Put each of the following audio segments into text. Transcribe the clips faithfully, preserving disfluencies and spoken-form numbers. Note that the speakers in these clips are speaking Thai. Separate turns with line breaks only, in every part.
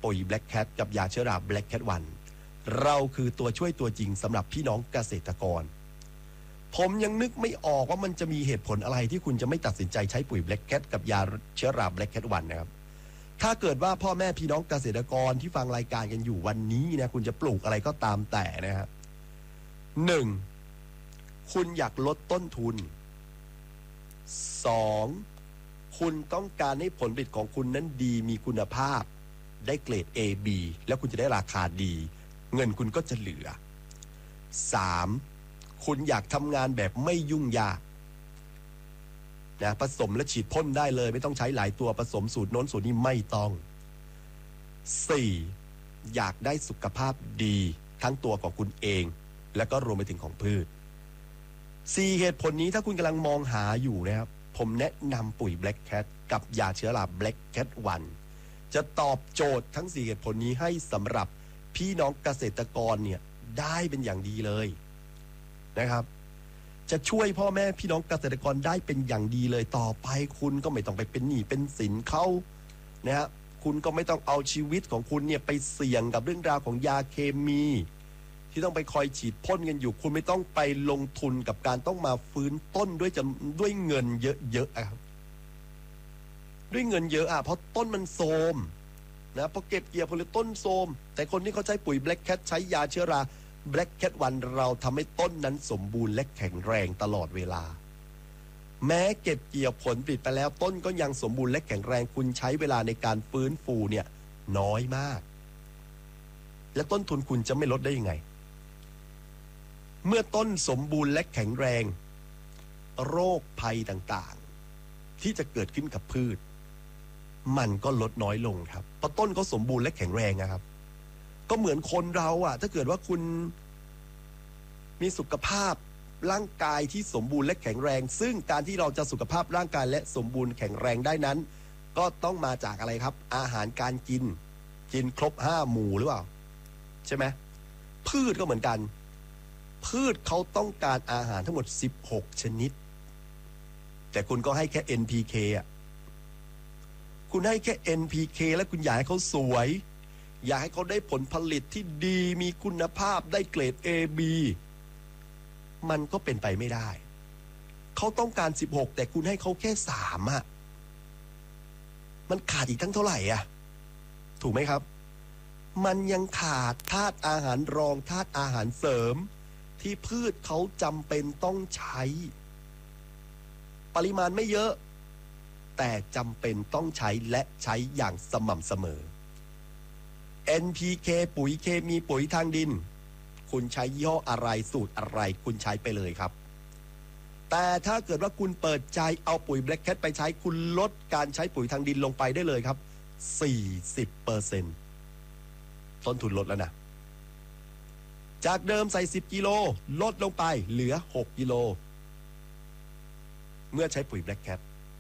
ปุ๋ย Black Cat กับยาเชื้อรา Black Cat วันเราคือตัวช่วยตัวจริงสำหรับพี่น้องเกษตรกรผมยังนึกไม่ออกว่ามันจะมีเหตุผลอะไรที่คุณจะไม่ตัดสินใจใช้ปุ๋ย Black Cat กับยาเชื้อรา Black Cat วันนะครับถ้าเกิดว่าพ่อแม่พี่น้องเกษตรกรที่ฟังรายการกันอยู่วันนี้นะคุณจะปลูกอะไรก็ตามแต่นะครับหนึ่งคุณอยากลดต้นทุนสองคุณต้องการให้ผลผลิตของคุณนั้นดีมีคุณภาพได้เกรด A B แล้วคุณจะได้ราคาดีเงินคุณก็จะเหลือสามคุณอยากทำงานแบบไม่ยุ่งยากนะผสมและฉีดพ่นได้เลยไม่ต้องใช้หลายตัวผสมสูตรโน้นสูตรนี้ไม่ต้องสี่อยากได้สุขภาพดีทั้งตัวของคุณเองและก็รวมไปถึงของพืชสี่เหตุผลนี้ถ้าคุณกำลังมองหาอยู่นะครับผมแนะนำปุ๋ย Black Cat กับยาเชื้อรา Black Cat วันจะตอบโจทย์ทั้งสี่เหตุผลนี้ให้สำหรับพี่น้องเกษตรกรเนี่ยได้เป็นอย่างดีเลยนะครับจะช่วยพ่อแม่พี่น้องเกษตรกรได้เป็นอย่างดีเลยต่อไปคุณก็ไม่ต้องไปเป็นหนี้เป็นสินเขานะฮะคุณก็ไม่ต้องเอาชีวิตของคุณเนี่ยไปเสี่ยงกับเรื่องราวของยาเคมีที่ต้องไปคอยฉีดพ่นกันอยู่คุณไม่ต้องไปลงทุนกับการต้องมาฟื้นต้นด้วยจำด้วยเงินเยอะๆครับด้วยเงินเยอะอ่ะเพราะต้นมันโทรมนะพอเก็บเกี่ยวผลต้นโทรมแต่คนที่เขาใช้ปุ๋ย Black Cat ใช้ยาเชื้อรา Black Cat วันเราทำให้ต้นนั้นสมบูรณ์และแข็งแรงตลอดเวลาแม้เก็บเกี่ยวผลผลิตไปแล้วต้นก็ยังสมบูรณ์และแข็งแรงคุณใช้เวลาในการฟื้นฟูเนี่ยน้อยมากและต้นทุนคุณจะไม่ลดได้ยังไงเมื่อต้นสมบูรณ์และแข็งแรงโรคภัยต่างๆที่จะเกิดขึ้นกับพืชมันก็ลดน้อยลงครับเพราะต้นเขาสมบูรณ์และแข็งแรงนะครับก็เหมือนคนเราอะถ้าเกิดว่าคุณมีสุขภาพร่างกายที่สมบูรณ์และแข็งแรงซึ่งการที่เราจะสุขภาพร่างกายและสมบูรณ์แข็งแรงได้นั้นก็ต้องมาจากอะไรครับอาหารการกินกินครบห้าหมู่หรือเปล่าใช่ไหมพืชก็เหมือนกันพืชเขาต้องการอาหารทั้งหมดสิบหกชนิดแต่คุณก็ให้แค่ เอ็น พี เค อ่ะคุณให้แค่ เอ็น พี เค แล้วคุณอยากให้เขาสวยอยากให้เขาได้ผลผลิตที่ดีมีคุณภาพได้เกรด A B มันก็เป็นไปไม่ได้เขาต้องการสิบหกแต่คุณให้เขาแค่สามอ่ะมันขาดอีกทั้งเท่าไหร่อ่ะถูกไหมครับมันยังขาดธาตุอาหารรองธาตุอาหารเสริมที่พืชเขาจำเป็นต้องใช้ปริมาณไม่เยอะแต่จำเป็นต้องใช้และใช้อย่างสม่ำเสมอ เอ็น พี เค ปุ๋ยเคมีปุ๋ยทางดินคุณใช้ยี่ห้ออะไรสูตรอะไรคุณใช้ไปเลยครับแต่ถ้าเกิดว่าคุณเปิดใจเอาปุ๋ย Black Cat ไปใช้คุณลดการใช้ปุ๋ยทางดินลงไปได้เลยครับ สี่สิบเปอร์เซ็นต์ ต้นทุนลดแล้วนะจากเดิมใส่สิบกิโลลดลงไปเหลือหกกิโลเมื่อใช้ปุ๋ย Black Cat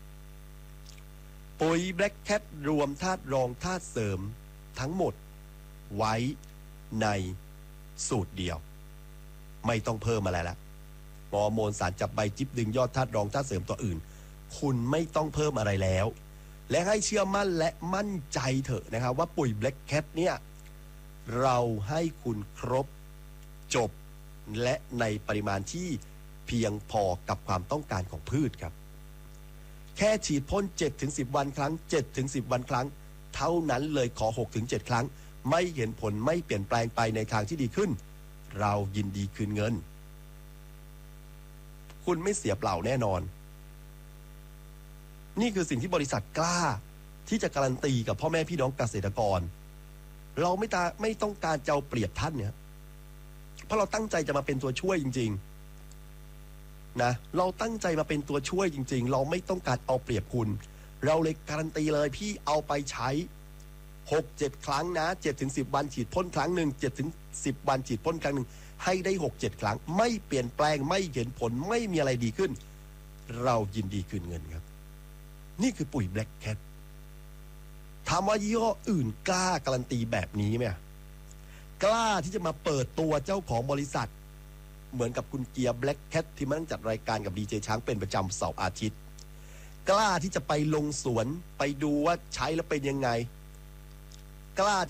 ปุ๋ย Black Cat รวมธาตุรองธาตุเสริมทั้งหมดไว้ในสูตรเดียวไม่ต้องเพิ่มอะไรแล้วฮอร์โมนสารจับใบจิ๊บดึงยอดธาตุรองธาตุเสริมตัวอื่นคุณไม่ต้องเพิ่มอะไรแล้วและให้เชื่อมั่นและมั่นใจเถอะนะครับว่าปุ๋ย Black Cat เนี่ยเราให้คุณครบจบและในปริมาณที่เพียงพอกับความต้องการของพืชครับแค่ฉีดพ่น เจ็ดถึงสิบ วันครั้ง เจ็ดถึงสิบ วันครั้งเท่านั้นเลยขอ หกถึงเจ็ด ครั้งไม่เห็นผลไม่เปลี่ยนแปลงไปในทางที่ดีขึ้นเรายินดีคืนเงินคุณไม่เสียเปล่าแน่นอนนี่คือสิ่งที่บริษัทกล้าที่จะการันตีกับพ่อแม่พี่น้องเกษตรกรเราไม่ตาไม่ต้องการจะเอาเปรียบท่านเนี่ยเพราะเราตั้งใจจะมาเป็นตัวช่วยจริงๆนะเราตั้งใจมาเป็นตัวช่วยจริงๆเราไม่ต้องการเอาเปรียบคุณเราเลยการันตีเลยพี่เอาไปใช้ หก เจ็ด ครั้งนะ เจ็ดถึงสิบ วันฉีดพ่นครั้งหนึ่ง เจ็ดถึงสิบ วันฉีดพ่นครั้งหนึ่งให้ได้ หก เจ็ด ครั้งไม่เปลี่ยนแปลงไม่เห็นผลไม่มีอะไรดีขึ้นเรายินดีคืนเงินครับนี่คือปุ๋ย Black Cat ถามว่ายี่ห้ออื่นกล้าการันตีแบบนี้ไหมกล้าที่จะมาเปิดตัวเจ้าของบริษัทเหมือนกับคุณเกียร์ Black Cat ที่มานั่งจัดรายการกับดีเจช้างเป็นประจำเสาร์อาทิตย์กล้าที่จะไปลงสวนไปดูว่าใช้แล้วเป็นยังไงกล้า